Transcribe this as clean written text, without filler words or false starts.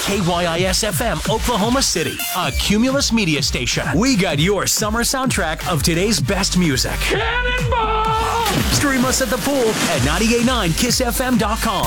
KYIS-FM, Oklahoma City, a Cumulus media station. We got your summer soundtrack of today's best music. Cannonball! Stream us at the pool at 989kissfm.com.